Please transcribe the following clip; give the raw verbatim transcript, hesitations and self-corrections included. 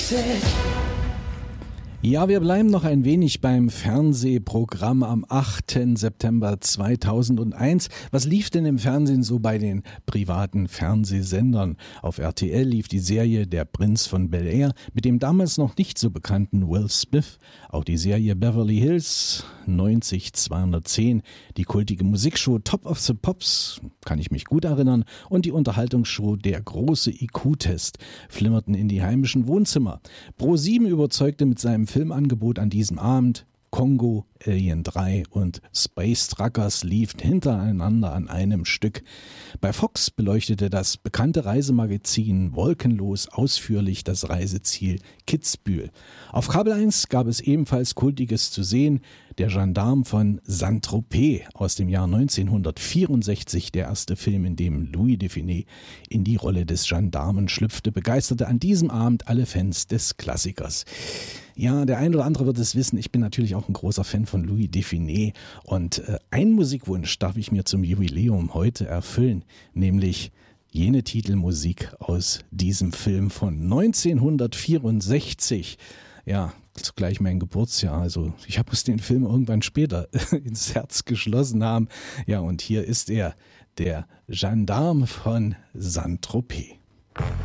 Ja, wir bleiben noch ein wenig beim Fernsehprogramm am achten September zweitausendeins. Was lief denn im Fernsehen so bei den privaten Fernsehsendern? Auf R T L lief die Serie Der Prinz von Bel-Air mit dem damals noch nicht so bekannten Will Smith. Auch die Serie Beverly Hills neunzig zweihundertzehn, die kultige Musikshow Top of the Pops, kann ich mich gut erinnern, und die Unterhaltungsshow Der große I Q-Test flimmerten in die heimischen Wohnzimmer. ProSieben überzeugte mit seinem Filmangebot an diesem Abend. Kongo, Alien drei und Space Truckers liefen hintereinander an einem Stück. Bei Fox beleuchtete das bekannte Reisemagazin Wolkenlos ausführlich das Reiseziel Kitzbühel. Auf Kabel eins gab es ebenfalls Kultiges zu sehen. Der Gendarm von Saint-Tropez aus dem Jahr neunzehnhundertvierundsechzig, der erste Film, in dem Louis Define in die Rolle des Gendarmen schlüpfte, begeisterte an diesem Abend alle Fans des Klassikers. Ja, der ein oder andere wird es wissen, ich bin natürlich auch ein großer Fan von Louis Define und äh, einen Musikwunsch darf ich mir zum Jubiläum heute erfüllen, nämlich jene Titelmusik aus diesem Film von neunzehnhundertvierundsechzig. Ja, zugleich mein Geburtsjahr, also ich muss den Film irgendwann später ins Herz geschlossen haben. Ja, und hier ist er, der Gendarme von Saint-Tropez.